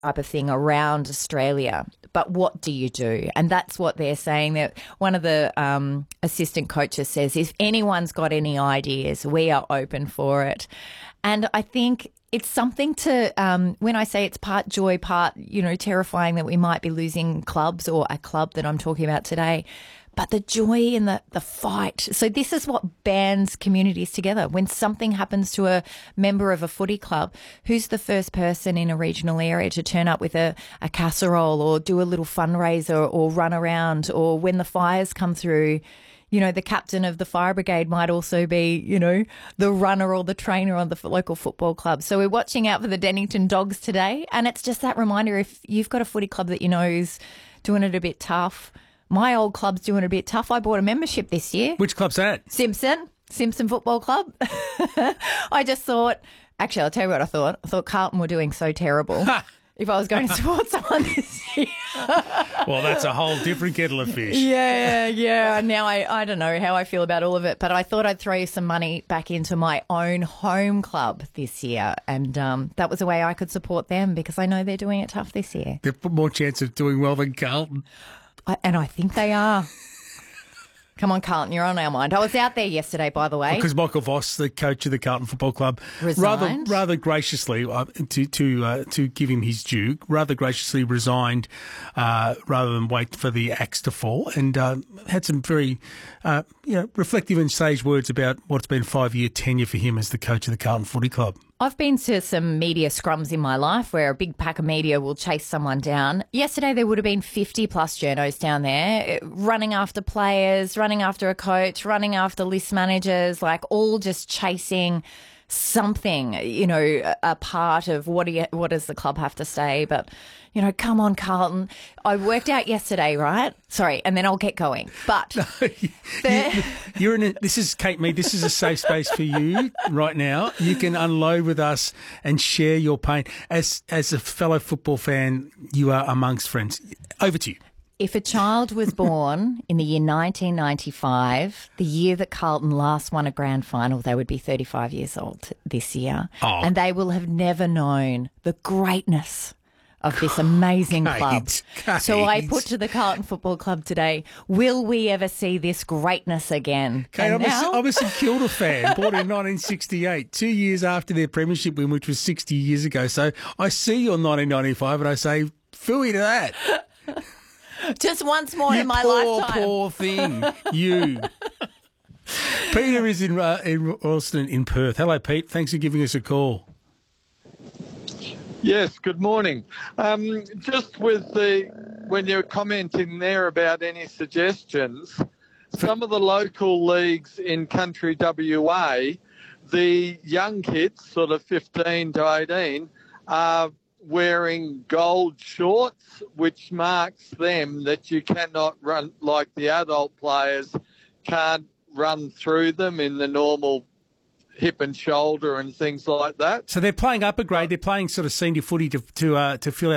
type of thing around Australia. But what do you do? And that's what they're saying. That one of the assistant coaches says, if anyone's got any ideas, we are open for it. And I think it's something to, when I say it's part joy, part, terrifying that we might be losing clubs, or a club that I'm talking about today, but the joy in the fight. So this is what bands communities together. When something happens to a member of a footy club, who's the first person in a regional area to turn up with a casserole or do a little fundraiser or run around? Or when the fires come through, the captain of the fire brigade might also be, the runner or the trainer on the local football club. So we're watching out for the Dennington Dogs today. And it's just that reminder, if you've got a footy club that is doing it a bit tough. My old club's doing it a bit tough. I bought a membership this year. Which club's that? Simpson Football Club. I just thought, actually, I'll tell you what I thought. I thought Carlton were doing so terrible. If I was going to support someone this year. Well, that's a whole different kettle of fish. Yeah. Now I don't know how I feel about all of it, but I thought I'd throw some money back into my own home club this year, and that was a way I could support them because I know they're doing it tough this year. They've got more chance of doing well than Carlton. And I think they are. Come on, Carlton, you're on our mind. I was out there yesterday, by the way. Because Michael Voss, the coach of the Carlton Football Club, resigned. rather graciously, to give him his due, rather graciously resigned rather than wait for the axe to fall, and had some very reflective and sage words about what's been a 5-year tenure for him as the coach of the Carlton Footy Club. I've been to some media scrums in my life where a big pack of media will chase someone down. Yesterday there would have been 50-plus journos down there running after players, running after a coach, running after list managers, all just chasing something, a part of what does the club have to say. But, come on, Carlton. I worked out yesterday, right? Sorry, and then I'll get going. But this is Kate Mead. This is a safe space for you right now. You can unload with us and share your pain. As a fellow football fan, you are amongst friends. Over to you. If a child was born in the year 1995, the year that Carlton last won a grand final, they would be 35 years old this year. Oh. And they will have never known the greatness of this amazing club. Kate. So I put to the Carlton Football Club today, will we ever see this greatness again? Kate, I'm a St Kilda fan, born in 1968, 2 years after their premiership win, which was 60 years ago. So I see your 1995 and I say, phooey to that. Just once more in my lifetime. Poor thing, you. Peter is in Royston in Perth. Hello, Pete. Thanks for giving us a call. Yes, good morning. Just when you're commenting there about any suggestions, some of the local leagues in country WA, the young kids, sort of 15 to 18, are wearing gold shorts, which marks them that you cannot run like the adult players can't run through them in the normal hip and shoulder and things like that. So they're playing up a grade. They're playing sort of senior footy to fill out